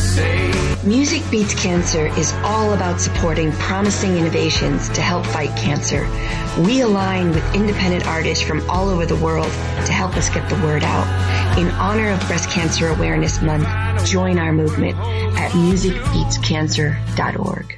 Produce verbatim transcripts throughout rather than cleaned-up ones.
say. Music Beats Cancer is all about supporting promising innovations to help fight cancer. We align with independent artists from all over the world to help us get the word out. In honor of Breast Cancer Awareness Month, join our movement at music beats cancer dot org.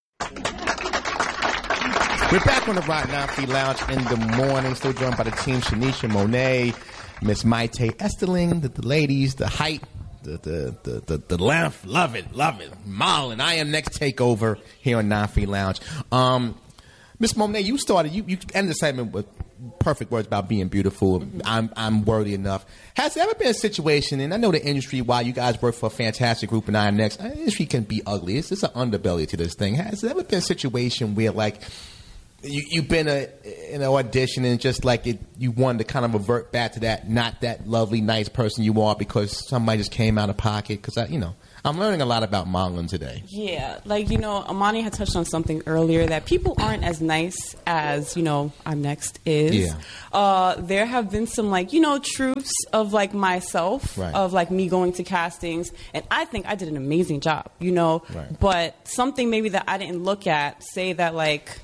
We're back on the Rock nine Feet Lounge in the morning, still joined by the team, Shanisha Monet, Miss Maite Esterling, the, the ladies, the height, the the, the, the the length, love it, love it. Marlon, I Am Next takeover here on Nine Feet Lounge. Um, Miss Monet, you started, you, you ended the segment with perfect words about being beautiful. Mm-hmm. I'm I'm worthy enough. Has there ever been a situation, and I know the industry, while you guys work for a fantastic group in I Am Next, the industry can be ugly. It's, it's an underbelly to this thing. Has there ever been a situation where, like, You, you've been a, in an audition and just like it, you wanted to kind of revert back to that, not that lovely, nice person you are because somebody just came out of pocket? Because, I, you know, I'm learning a lot about Marlon today. Yeah, like, you know, Amani had touched on something earlier that people aren't as nice as, you know, I'm Next is. Yeah. Uh, there have been some, like, you know, truths of, like, myself, right. of, like, me going to castings. And I think I did an amazing job, you know. Right. But something maybe that I didn't look at, say that, like,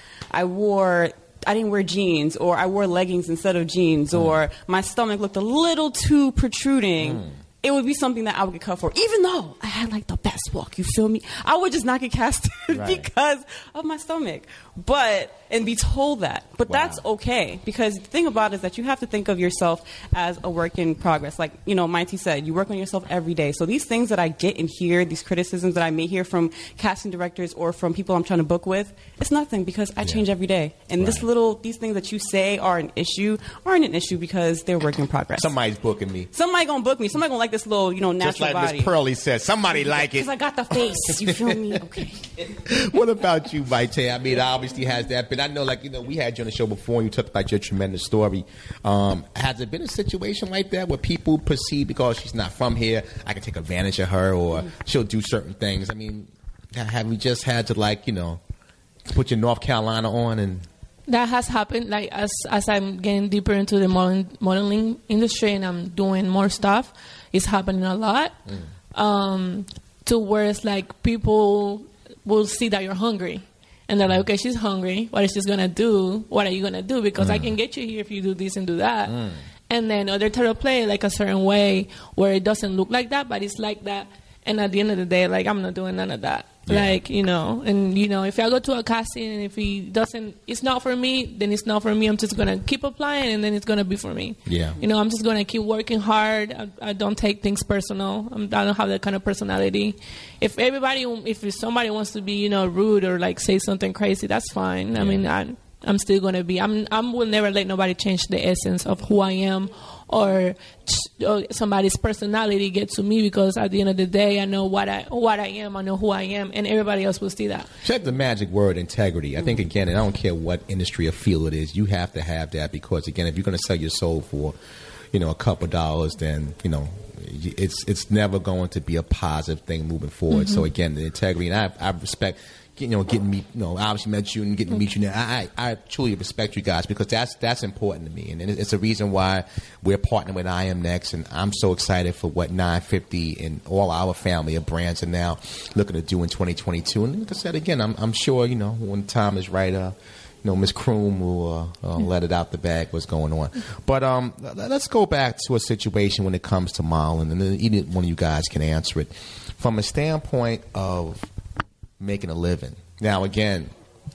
I wore, I didn't wear jeans, or I wore leggings instead of jeans, mm. or my stomach looked a little too protruding. Mm. It would be something that I would get cut for, even though I had like the best walk. You feel me? I would just not get casted right. because of my stomach. But and be told that. But wow. that's okay, because the thing about it is that you have to think of yourself as a work in progress. Like, you know, Mighty said, you work on yourself every day. So these things that I get and hear, these criticisms that I may hear from casting directors or from people I'm trying to book with, it's nothing, because I yeah. change every day. And right. this little, these things that you say are an issue aren't an issue because they're work in progress. Somebody's booking me. Somebody gonna book me. Somebody gonna like this little, you know, natural Just like body. Miss Pearlie said, somebody like it. Because I got the face. You feel me? Okay. What about you, Maite? I mean, obviously has that, but I know, like, you know, we had you on the show before and you talked about your tremendous story. Um, has there been a situation like that where people perceive because she's not from here, I can take advantage of her, or mm. she'll do certain things? I mean, have we just had to, like, you know, put your North Carolina on and... That has happened, like, as as I'm getting deeper into the modeling, modeling industry and I'm doing more stuff, it's happening a lot. Mm. Um, to where it's like people will see that you're hungry. And they're like, okay, she's hungry. What is she going to do? What are you going to do? Because mm. I can get you here if you do this and do that. Mm. And then or they try to play like a certain way where it doesn't look like that, but it's like that. And at the end of the day, like, I'm not doing none of that. Yeah. Like, you know, and, you know, if I go to a casting and if he doesn't, it's not for me, then it's not for me. I'm just going to keep applying and then it's going to be for me. Yeah. You know, I'm just going to keep working hard. I, I don't take things personal. I'm, I don't have that kind of personality. If everybody, if somebody wants to be, you know, rude or like say something crazy, that's fine. I yeah. mean, I, I'm still going to be, I'm, I will never let nobody change the essence of who I am or, or somebody's personality get to me, because at the end of the day, I know what I what I am, I know who I am, and everybody else will see that. Check the magic word, integrity. I think, again, and I don't care what industry or field it is, you have to have that, because, again, if you're going to sell your soul for, you know, a couple dollars, then, you know, it's it's never going to be a positive thing moving forward. Mm-hmm. So, again, the integrity, and I, I respect... You know, getting me, you know, obviously met you and getting to meet you now. I, I, I truly respect you guys, because that's that's important to me, and it's a reason why we're partnering with I Am Next, and I'm so excited for what nine fifty and all our family of brands are now looking to do in twenty twenty-two. And like I said, again, I'm I'm sure, you know, when the time is right, uh, you know, Miss Kroom will uh, uh, let it out the bag what's going on. But um, let's go back to a situation when it comes to Marlon, and then either one of you guys can answer it from a standpoint of making a living. Now, again,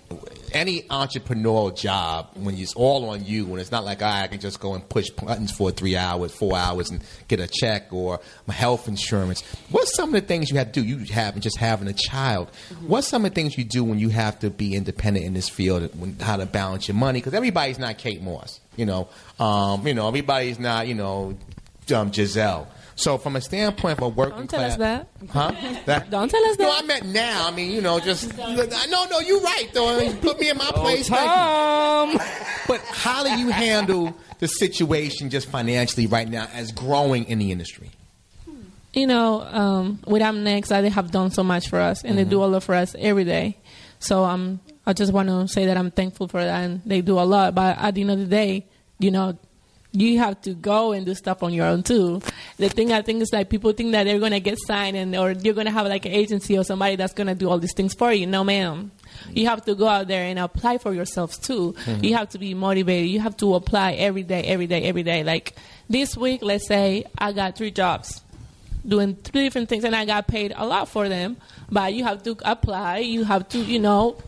any entrepreneurial job, when it's all on you, when it's not like, I can just go and push buttons for three hours, four hours and get a check, or my health insurance. What's some of the things you have to do? You have just having a child. Mm-hmm. What's some of the things you do when you have to be independent in this field, when, how to balance your money? Because everybody's not Kate Moss, you know. Um, you know, everybody's not, you know, um, Giselle. So from a standpoint of a working Don't tell class, us that. Huh? That? Don't tell us that. No, I meant now. I mean, you know, just no, no. You're right, though. You put me in my place. Oh, Tom. But how do you handle the situation just financially right now as growing in the industry? You know, um, with I'm Next, they have done so much for us, and mm-hmm. they do a lot for us every day. So um, I just want to say that I'm thankful for that, and they do a lot. But at the end of the day, you know, you have to go and do stuff on your own too. The thing I think is like people think that they're gonna get signed and or you're gonna have like an agency or somebody that's gonna do all these things for you. No, ma'am. You have to go out there and apply for yourselves too. Mm-hmm. You have to be motivated. You have to apply every day, every day, every day. Like this week, let's say I got three jobs doing three different things and I got paid a lot for them, but you have to apply. You have to, you know,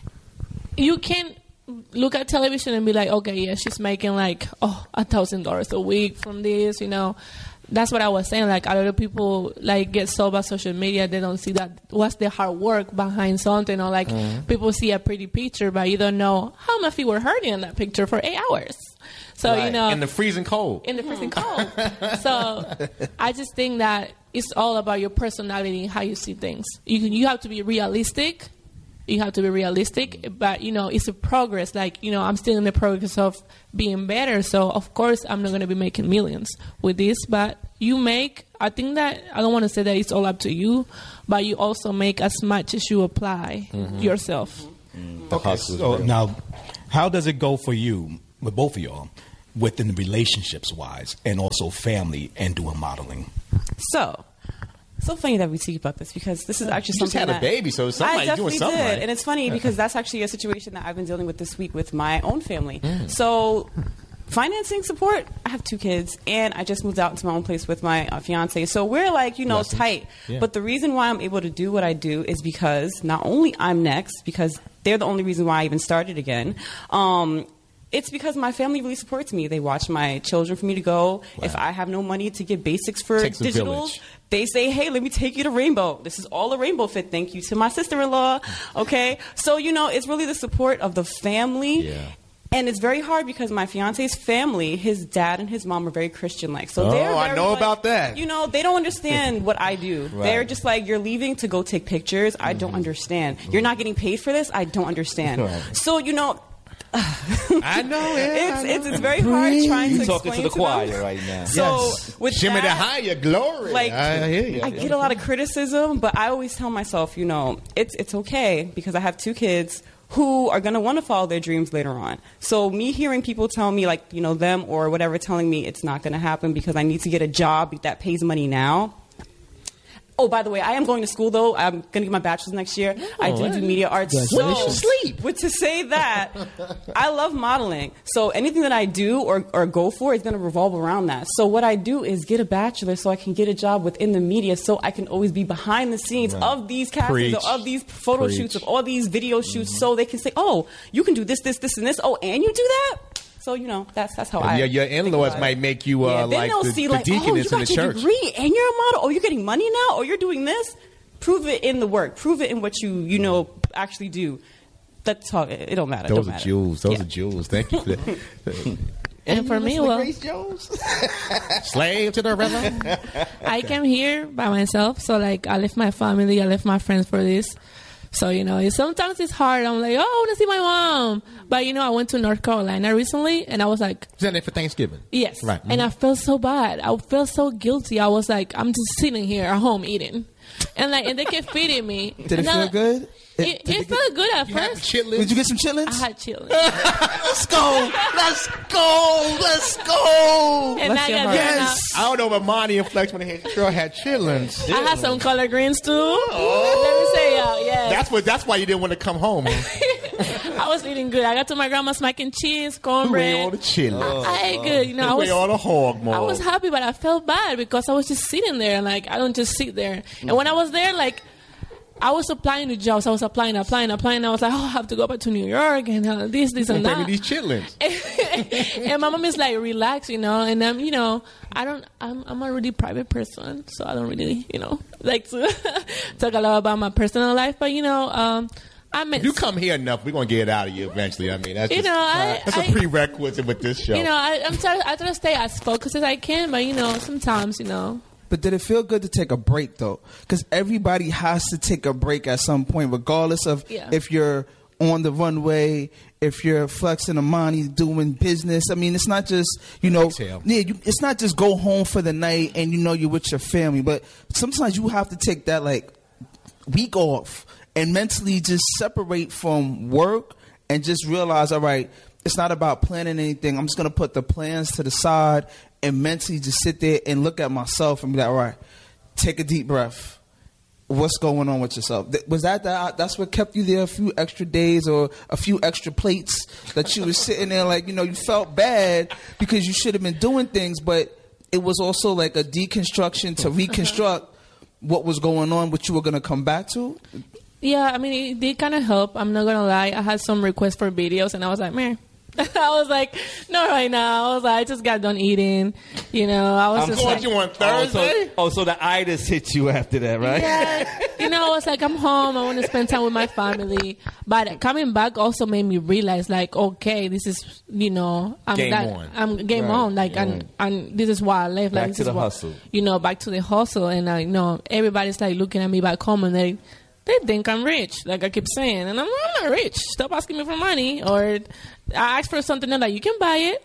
you can look at television and be like, okay, yeah, she's making like, oh, a thousand dollars a week from this, you know. That's what I was saying. Like, a lot of people like get sold by social media. They don't see that what's the hard work behind something. Or like mm-hmm. people see a pretty picture, but you don't know how my feet were hurting in that picture for eight hours. So right. you know, in the freezing cold. In the freezing cold. So I just think that it's all about your personality and how you see things. You you have to be realistic. You have to be realistic, but, you know, it's a progress. Like, you know, I'm still in the progress of being better. So, of course, I'm not going to be making millions with this. But you make, I think that, I don't want to say that it's all up to you, but you also make as much as you apply mm-hmm. yourself. Mm-hmm. Okay, so now, how does it go for you, with both of y'all, within the relationships-wise and also family and doing modeling? So... So funny that we speak about this because this is actually you something just had that a baby, so somebody's I definitely doing something did. right. And it's funny because that's actually a situation that I've been dealing with this week with my own family. Mm. So financing support, I have two kids, and I just moved out into my own place with my uh, fiance. So we're like, you know, Lessons. tight. Yeah. But the reason why I'm able to do what I do is because not only I'm next, because they're the only reason why I even started again. Um, It's because my family really supports me. They watch my children for me to go. Wow. If I have no money to get basics for Takes digitals, they say, hey, let me take you to Rainbow. This is all a Rainbow fit. Thank you to my sister-in-law. Okay? So, you know, it's really the support of the family. Yeah. And it's very hard because my fiance's family, his dad and his mom are very Christian-like. So oh, they're very, I know like, about that. You know, they don't understand what I do. Right. They're just like, you're leaving to go take pictures. I don't mm-hmm. understand. Mm-hmm. You're not getting paid for this. I don't understand. Right. So, you know... I know it. It's, it's it's very hard trying You're to talking explain to the choir them. right now. So yes. with Shimmy that, the higher glory. Like I hear you. I get a lot of criticism, but I always tell myself, you know, it's it's okay because I have two kids who are going to want to follow their dreams later on. So me hearing people tell me, like, you know, them or whatever, telling me it's not going to happen because I need to get a job that pays money now. Oh, by the way, I am going to school, though. I'm going to get my bachelor's next year. Oh, I do do media arts. So, sleep. But to say that, I love modeling. So anything that I do or, or go for is going to revolve around that. So what I do is get a bachelor so I can get a job within the media so I can always be behind the scenes right. of these castings, or of these photo Preach. shoots, of all these video shoots, mm-hmm. so they can say, oh, you can do this, this, this, and this. Oh, and you do that? So, you know, that's that's how and I Your, your in-laws might make you uh, yeah, like the, see, the like, deaconess oh, you in got the your church. degree and you're a model. Oh, you're getting money now? Oh, you're doing this? Prove it in the work. Prove it in what you, you know, actually do. That's all. It don't matter. Those don't are matter. jewels. Those yeah. are jewels. Thank you for that. And for me, well, Grace Jones? Slave to the rhythm. I came here by myself. So, like, I left my family. I left my friends for this. So, you know, it, sometimes it's hard. I'm like, oh, I want to see my mom. But, you know, I went to North Carolina recently, and I was like... Is that it for Thanksgiving? Yes. Right. Mm-hmm. And I felt so bad. I felt so guilty. I was like, I'm just sitting here at home eating. And, like, and they kept feeding me. Did and it feel I, good? It, it, it felt good at you first. Did you get some chitlins? I had chitlins. Let's go. Let's go. Let's go. And Bless I your got heart. Yes. I don't know, but Monty and Flex when they had sure had chitlins. I had some collard greens too. Oh. Let me say, uh, yes. That's what. That's why you didn't want to come home. I was eating good. I got to my grandma's mac and cheese, cornbread. You ate all the chitlins. Oh, I ate good. You know, you I was all the hog maw. I was happy, but I felt bad because I was just sitting there and like I don't just sit there. And when I was there, like. I was applying to jobs. I was applying, applying, applying. I was like, oh, I have to go back to New York and uh, this, this, and that. Bring me these chitlins. And my mom is like, relax, you know. And I'm, you know, I don't. I'm, I'm a really private person, so I don't really, you know, like to talk a lot about my personal life. But you know, um, I met. If you come here enough, we're gonna get it out of you eventually. I mean, that's you just, know, I, that's I, a prerequisite with this show. You know, I, I'm trying. I try to stay as focused as I can, but you know, sometimes, you know. But did it feel good to take a break, though? Because everybody has to take a break at some point, regardless of yeah. if you're on the runway, if you're flexing the money, doing business. I mean, it's not just, you know, Exhale. yeah, you, it's not just go home for the night and, you know, you're with your family. But sometimes you have to take that, like, week off and mentally just separate from work and just realize, all right, it's not about planning anything. I'm just gonna put the plans to the side and mentally just sit there and look at myself and be like, all right, take a deep breath. What's going on with yourself? Was that the, that's what kept you there a few extra days or a few extra plates that you were sitting there like, you know, you felt bad because you should have been doing things, but it was also like a deconstruction to reconstruct what was going on, what you were going to come back to? Yeah, I mean, it did kind of help. I'm not going to lie. I had some requests for videos, and I was like, man. I was like, no, right now. I was like, I just got done eating. You know, I was I'm just going like, you on Thursday? Oh so, oh, so the itis hit you after that, right? Yeah. You know, I was like, I'm home. I want to spend time with my family. But coming back also made me realize, like, okay, this is, you know, I'm game that, on. I'm game right. on. Like, yeah. and, and this is why I left. Back like, this to is the what, hustle. You know, back to the hustle. And I you know everybody's like looking at me back home and they, they think I'm rich. Like I keep saying. And I'm, I'm not rich. Stop asking me for money. Or I ask for something, they're like, you can buy it.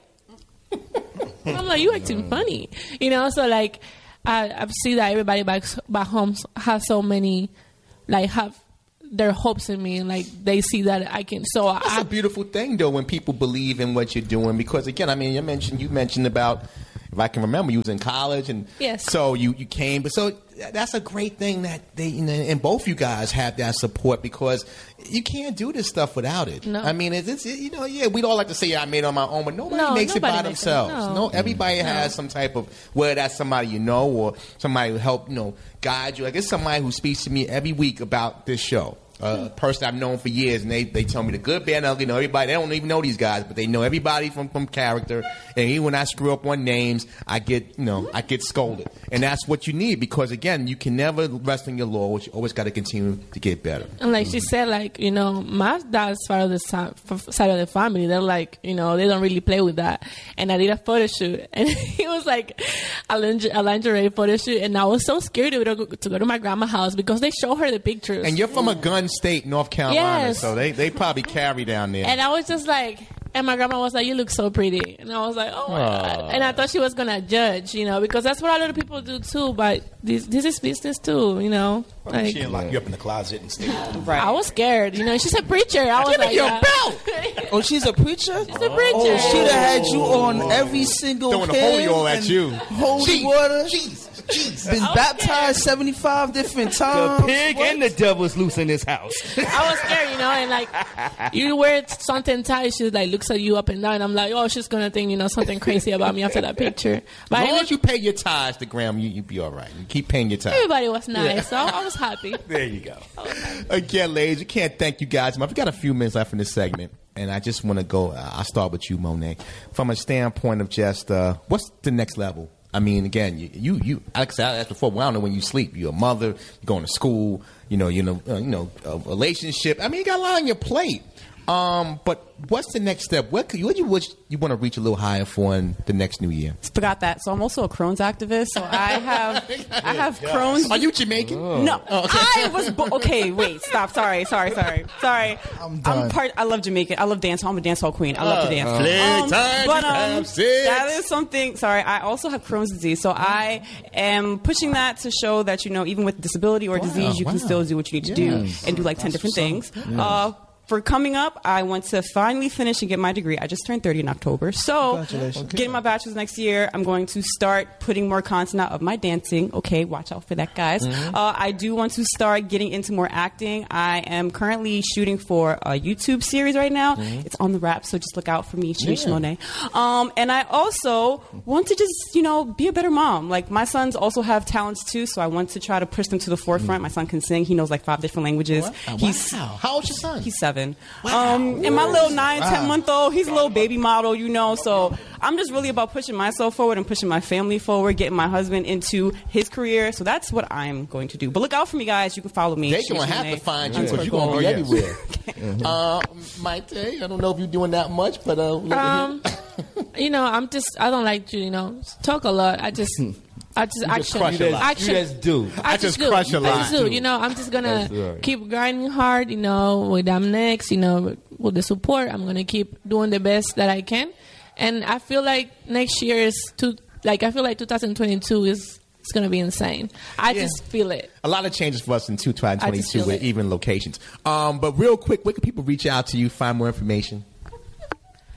I'm like, you acting funny. You know, so like, I, I see that everybody back, back home has so many, like, have their hopes in me, and like they see that I can. So that's I, a beautiful thing, though, when people believe in what you're doing. Because again, I mean, you mentioned you mentioned about, if I can remember, you was in college, and yes. so you, you came. But so that's a great thing that they, you know, and both you guys have that support, because you can't do this stuff without it. No. I mean, it's, it's you know, yeah, we'd all like to say, yeah, I made it on my own, but nobody no, makes nobody it by makes themselves. It. No. No, everybody no. has some type of, whether that's somebody you know or somebody who help, you know, guide you. Like it's somebody who speaks to me every week about this show. Uh, a person I've known for years, and they, they tell me the good, bad, and ugly. You know everybody. They don't even know these guys, but they know everybody from, from character. And even when I screw up on names, I get you know I get scolded, and that's what you need, because again, you can never rest on your laurels. You always got to continue to get better. And like she said, like you know, my dad's side of the side of the family, they're like you know they don't really play with that. And I did a photo shoot, and it was like a lingerie, a lingerie photo shoot, and I was so scared to go, to go to my grandma's house because they show her the pictures. And you're from a gun state, North Carolina, yes. so they, they probably carry down there. And I was just like, and my grandma was like, you look so pretty. And I was like, oh my Aww. God. And I thought she was going to judge, you know, because that's what a lot of people do too. But this, this is business too, you know. Like, she didn't lock you up in the closet and stay. Right. I was scared, you know. She's a preacher. I was Give like, me your yeah. belt. Oh, she's a preacher? She's a preacher. Oh, she'd have had you on every single Throwing the can holy oil at and you. Holy Jesus, water. Jesus, Jesus. Been baptized seventy-five different times. The pig What? and the devil's loose in this house. I was scared, you know, and like you wear something tight, she like looks at you up and down. I'm like, oh, she's gonna think you know something crazy about me after that picture. But As long I, as you pay your tithes to Graham, you you be all right. You keep paying your tithes. everybody was nice, so I was happy. There you go. Again, ladies, you can't thank you guys enough. We got a few minutes left in this segment, and I just want to go. Uh, I'll start with you, Monet, from a standpoint of just uh, what's the next level. I mean, again, you, you, you like I said, I asked before, well, I don't know when you sleep. You're a mother, you're going to school, you know, you know, uh, you know, a relationship. I mean, you got a lot on your plate. Um, but what's the next step? What could you, what you wish you want to reach a little higher for in the next new year? Forgot that. So I'm also a Crohn's activist. So I have I have Crohn's. Are you Jamaican? No, Oh, okay. I was bo- okay. Wait, stop. Sorry, sorry, sorry, sorry. I'm done. part. I love Jamaican. I love dance. I'm a dance hall queen. I love to dance. Playtime, but you um, have sex. that is something. Sorry, I also have Crohn's disease. So I am pushing that to show that you know, even with disability or disease, you wow. can still do what you need to Yes. do and do like ten different things. Uh, For coming up, I want to finally finish and get my degree. I just turned thirty in October. So, Congratulations. getting my bachelor's next year, I'm going to start putting more content out of my dancing. Okay, watch out for that, guys. Mm-hmm. Uh, I do want to start getting into more acting. I am currently shooting for a YouTube series right now. Mm-hmm. It's on the wrap, so just look out for me, Shanice Yeah. Monet. Um, and I also want to just, you know, be a better mom. Like, my sons also have talents, too, so I want to try to push them to the forefront. My son can sing. He knows, like, five different languages. Wow. He's Wow. How old's your son? He's seven. Wow. Um, and my little nine, Wow. ten month old, he's a little baby model, you know. So I'm just really about pushing myself forward and pushing my family forward, getting my husband into his career. So that's what I'm going to do. But look out for me, guys. You can follow me. They're going to Shanice have Monet to find you on because Twitter. you're going to be Oh, yes. everywhere. uh, Maite, I don't know if you're doing that much, but uh, let Um, you know, I'm just I don't like to you know talk a lot. I just I just action. crush a lot. action. You just do. I just do. crush a I lot, just do. too. You know, I'm just gonna That's right. keep grinding hard. You know, with them next. You know, with the support, I'm gonna keep doing the best that I can. And I feel like next year is too. Like I feel like twenty twenty-two is it's gonna be insane. I Yeah. just feel it. a lot of changes for us in two thousand I just twenty-two feel with it. even locations. Um, but real quick, where can people reach out to you, find more information?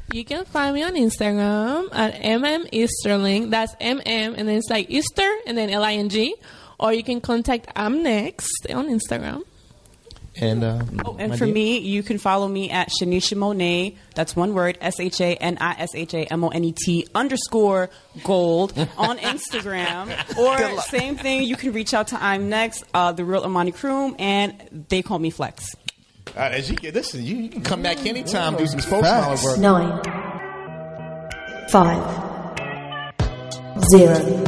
You can find me on Instagram at M M Easterling. That's M M, and then it's like Easter, and then L I N G. Or you can contact I'm Next on Instagram. And uh, oh, and for dear? me, you can follow me at Shanisha Monet. That's one word, S H A N I S H A M O N E T underscore gold on Instagram. Or same thing, you can reach out to I'm Next, uh, The Real Imani Kroom, and they call me Flex. Uh, as you get, listen, you, you can come back anytime, do some spokesman work. Nine, five, zero.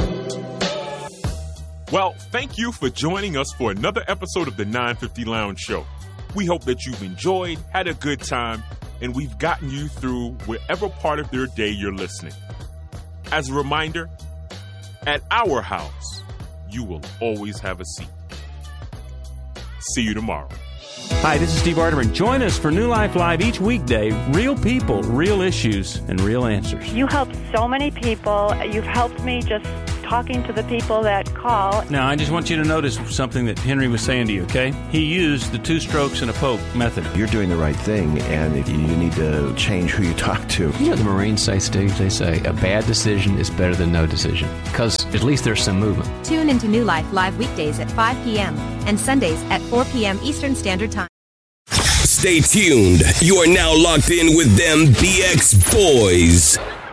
Well, thank you for joining us for another episode of the nine fifty Lounge Show. We hope that you've enjoyed, had a good time, and we've gotten you through whatever part of your day you're listening. As a reminder, at our house, you will always have a seat. See you tomorrow. Hi, this is Steve Arterman. Join us for New Life Live each weekday. Real people, real issues, and real answers. You help so many people. You've helped me just talking to the people that call. Now, I just want you to notice something that Henry was saying to you, okay? He used the two strokes and a poke method. You're doing the right thing, and if you need to change who you talk to. You know the Marines say, Steve, they say a bad decision is better than no decision, because at least there's some movement. Tune into New Life Live weekdays at five p.m. and Sundays at four p.m. Eastern Standard Time. Stay tuned. You are now locked in with them B X Boys.